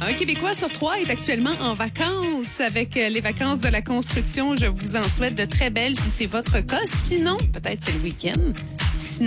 Un Québécois sur 3 est actuellement en vacances. Avec les vacances de la construction, je vous en souhaite de très belles si c'est votre cas. Sinon, peut-être c'est le week-end. Sinon,